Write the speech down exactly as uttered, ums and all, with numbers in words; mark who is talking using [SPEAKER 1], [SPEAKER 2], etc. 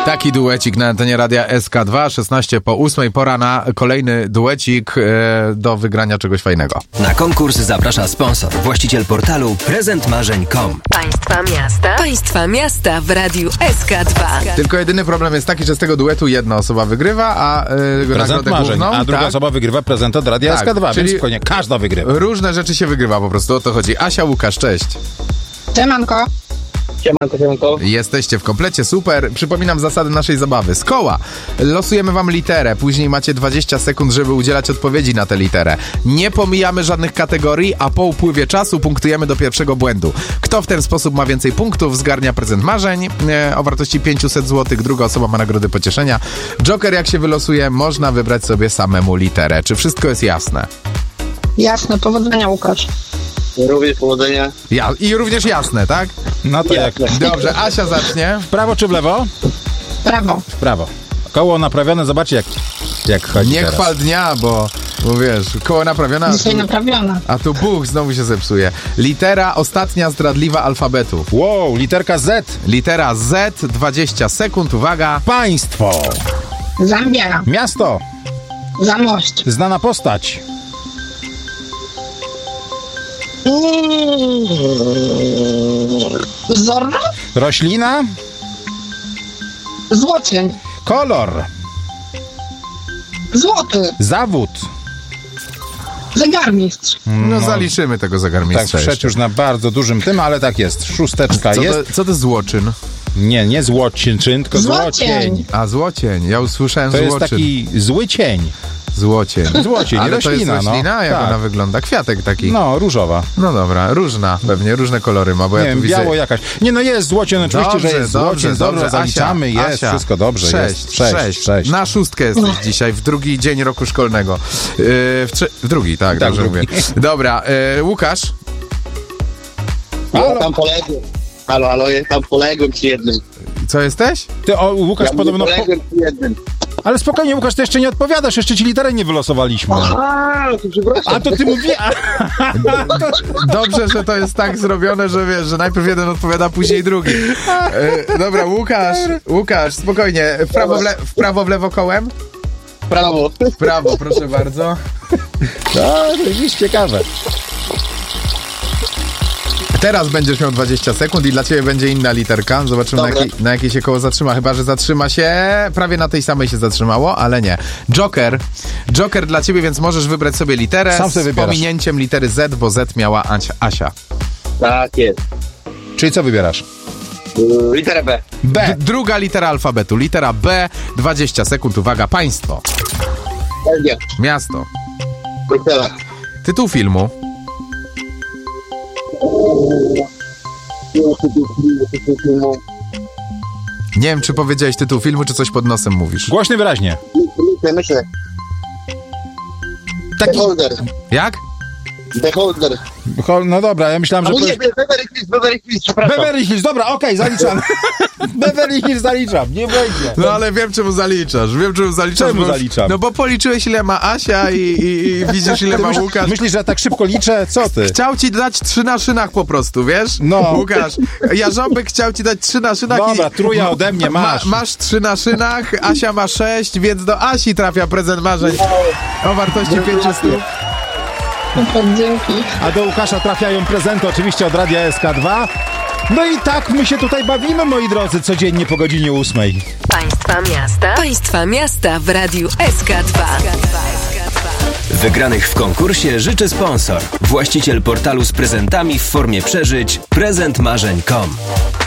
[SPEAKER 1] Taki duecik na antenie radia S K dwa, szesnaście po ósmej. Pora na kolejny duecik e, do wygrania czegoś fajnego.
[SPEAKER 2] Na konkurs zaprasza sponsor, właściciel portalu prezent marzeń kropka com.
[SPEAKER 3] Państwa miasta. Państwa miasta w radiu S K dwa.
[SPEAKER 1] Tylko jedyny problem jest taki, że z tego duetu jedna osoba wygrywa, a e,
[SPEAKER 4] prezent marzeń,
[SPEAKER 1] główną,
[SPEAKER 4] a druga
[SPEAKER 1] tak?
[SPEAKER 4] osoba wygrywa prezent od radia
[SPEAKER 1] Tak,
[SPEAKER 4] S K dwa,
[SPEAKER 1] czyli
[SPEAKER 4] więc konie, każda wygrywa.
[SPEAKER 1] Różne rzeczy się wygrywa po prostu, o to chodzi. Asia, Łukasz, cześć.
[SPEAKER 5] Siemanko.
[SPEAKER 6] Siemanko, siemanko.
[SPEAKER 1] Jesteście w komplecie, super. Przypominam zasady naszej zabawy. Z koła losujemy wam literę, później macie dwadzieścia sekund, żeby udzielać odpowiedzi na tę literę. Nie pomijamy żadnych kategorii, a po upływie czasu punktujemy do pierwszego błędu. Kto w ten sposób ma więcej punktów, zgarnia prezent marzeń e, o wartości pięćset złotych, druga osoba ma nagrody pocieszenia. Joker, jak się wylosuje, można wybrać sobie samemu literę. Czy wszystko jest jasne?
[SPEAKER 5] Jasne, powodzenia, Łukasz.
[SPEAKER 6] Również powodzenia.
[SPEAKER 1] Ja, I również jasne, tak?
[SPEAKER 4] No to jak?
[SPEAKER 1] Dobrze, Asia zacznie.
[SPEAKER 4] W prawo czy w lewo?
[SPEAKER 5] Brawo.
[SPEAKER 4] W prawo. Koło naprawione, zobaczcie jak, jak chodzi
[SPEAKER 1] Nie
[SPEAKER 4] teraz.
[SPEAKER 1] chwal dnia, bo, bo wiesz, koło naprawione, a
[SPEAKER 5] Dzisiaj
[SPEAKER 1] tu,
[SPEAKER 5] naprawiona.
[SPEAKER 1] a tu Bóg znowu się zepsuje. Litera ostatnia zdradliwa alfabetu.
[SPEAKER 4] Wow, literka Z.
[SPEAKER 1] Litera Z, dwadzieścia sekund, uwaga.
[SPEAKER 4] Państwo.
[SPEAKER 5] Zambia.
[SPEAKER 4] Miasto.
[SPEAKER 5] Zamość.
[SPEAKER 4] Znana postać.
[SPEAKER 5] Zorro.
[SPEAKER 4] Roślina.
[SPEAKER 5] Złocień.
[SPEAKER 4] Kolor.
[SPEAKER 5] Złoty.
[SPEAKER 4] Zawód.
[SPEAKER 5] Zegarmistrz.
[SPEAKER 1] No, zaliczymy tego
[SPEAKER 4] Tak,
[SPEAKER 1] zegarmistrza
[SPEAKER 4] wszedł
[SPEAKER 1] jeszcze.
[SPEAKER 4] już na bardzo dużym tym, ale tak jest. Szósteczka
[SPEAKER 1] Co
[SPEAKER 4] jest.
[SPEAKER 1] to, co to złoczyn?
[SPEAKER 4] Nie, nie złocień, tylko
[SPEAKER 5] Złocień.
[SPEAKER 4] złocień.
[SPEAKER 1] A, złocień. Ja usłyszałem
[SPEAKER 4] To jest
[SPEAKER 1] złoczyn.
[SPEAKER 4] taki zły cień.
[SPEAKER 1] Złocień.
[SPEAKER 4] Złocień,
[SPEAKER 1] Ale
[SPEAKER 4] roślina,
[SPEAKER 1] to jest roślina?
[SPEAKER 4] no.
[SPEAKER 1] Jak
[SPEAKER 4] Tak.
[SPEAKER 1] ona wygląda? Kwiatek taki. No.
[SPEAKER 4] No, różowa.
[SPEAKER 1] dobra, różna. Pewnie różne kolory ma, bo
[SPEAKER 4] Nie
[SPEAKER 1] ja tu
[SPEAKER 4] wiem,
[SPEAKER 1] widzę...
[SPEAKER 4] biało jakaś. Nie, no jest złocień, oczywiście,
[SPEAKER 1] Dobrze,
[SPEAKER 4] że jest
[SPEAKER 1] dobrze,
[SPEAKER 4] złocień. Dobrze,
[SPEAKER 1] dobrze.
[SPEAKER 4] zaliczamy,
[SPEAKER 1] Asia,
[SPEAKER 4] jest,
[SPEAKER 1] Asia.
[SPEAKER 4] wszystko dobrze.
[SPEAKER 1] Sześć,
[SPEAKER 4] jest. Sześć,
[SPEAKER 1] sześć.
[SPEAKER 4] sześć.
[SPEAKER 1] Na szóstkę jesteś dzisiaj, w drugi dzień roku szkolnego. Yy, w, trze- w drugi, tak,
[SPEAKER 4] Tak,
[SPEAKER 1] dobrze
[SPEAKER 4] drugi.
[SPEAKER 1] mówię. Dobra, yy, Łukasz.
[SPEAKER 6] Ja tam poległem. Halo, halo, ja tam poległem przy jednym.
[SPEAKER 1] Co jesteś?
[SPEAKER 4] Ty, o, Łukasz,
[SPEAKER 6] Ja
[SPEAKER 4] podobno... Po...
[SPEAKER 6] poległem przy jednym.
[SPEAKER 4] Ale spokojnie, Łukasz, ty jeszcze nie odpowiadasz, jeszcze ci literę nie wylosowaliśmy.
[SPEAKER 6] A, to przepraszam.
[SPEAKER 4] A to ty mówi... A,
[SPEAKER 1] Dobrze, że to jest tak zrobione, że wiesz, że najpierw jeden odpowiada, później drugi. Yy, dobra, Łukasz, Łukasz, spokojnie. W prawo, w, le- w prawo, w lewo kołem?
[SPEAKER 6] Prawo.
[SPEAKER 1] W prawo, proszę bardzo.
[SPEAKER 4] no, to jest ciekawe.
[SPEAKER 1] Teraz będziesz miał dwadzieścia sekund i dla ciebie będzie inna literka. Zobaczymy, na
[SPEAKER 6] Dobra.
[SPEAKER 1] jakiej, na jakiej się koło zatrzyma. Chyba że zatrzyma się... Prawie na tej samej się zatrzymało, ale nie. Joker. Joker dla ciebie, więc możesz wybrać sobie literę
[SPEAKER 4] Sam sobie
[SPEAKER 1] z
[SPEAKER 4] wybierasz.
[SPEAKER 1] pominięciem litery Z, bo Z miała Asia. Asia.
[SPEAKER 6] Tak jest.
[SPEAKER 4] Czyli co wybierasz?
[SPEAKER 6] Yy, Literę B.
[SPEAKER 4] B.
[SPEAKER 1] D- druga litera alfabetu. Litera B. dwadzieścia sekund. Uwaga. Państwo.
[SPEAKER 6] Belgia.
[SPEAKER 1] Miasto.
[SPEAKER 6] Bruksela.
[SPEAKER 1] Tytuł filmu. Nie wiem, czy powiedziałeś tytuł filmu, czy coś pod nosem mówisz.
[SPEAKER 4] Głośny wyraźnie.
[SPEAKER 6] Myślę, myślę.
[SPEAKER 4] Taki...
[SPEAKER 6] Beholder.
[SPEAKER 1] Jak?
[SPEAKER 6] Beholder.
[SPEAKER 4] Cho- No dobra, ja myślałem, że...
[SPEAKER 6] Albo nie,
[SPEAKER 4] powiesz-
[SPEAKER 6] Beverly Hills, Beverly Hills, przepraszam.
[SPEAKER 4] Beverly Hills, dobra, okej, zaliczam. Beverly Hills zaliczam, nie będzie.
[SPEAKER 1] No ale wiem, czemu zaliczasz. Wiem, czemu zaliczasz.
[SPEAKER 4] Czemu
[SPEAKER 1] bo-
[SPEAKER 4] zaliczam?
[SPEAKER 1] No bo policzyłeś, ile ma Asia i, i, i widzisz, ile
[SPEAKER 4] Ty
[SPEAKER 1] ma
[SPEAKER 4] myśl,
[SPEAKER 1] Łukasz.
[SPEAKER 4] myślisz, że ja tak szybko liczę? Co ty?
[SPEAKER 1] Chciał ci dać trzy na szynach po prostu, wiesz?
[SPEAKER 4] No.
[SPEAKER 1] Łukasz, Jarząbek chciał ci dać trzy na szynach
[SPEAKER 4] Dobra,
[SPEAKER 1] i...
[SPEAKER 4] truja ode mnie masz.
[SPEAKER 1] Ma, masz trzy na szynach, Asia ma sześć, więc do Asi trafia prezent marzeń o wartości pięćset.
[SPEAKER 5] Super, dzięki.
[SPEAKER 4] A do Łukasza trafiają prezenty oczywiście od Radia S K dwa. No i tak my się tutaj bawimy, moi drodzy, codziennie po godzinie ósmej.
[SPEAKER 3] Państwa miasta. Państwa miasta w radiu S K dwa.
[SPEAKER 2] Wygranych w konkursie życzy sponsor, właściciel portalu z prezentami w formie przeżyć prezent marzeń kropka com.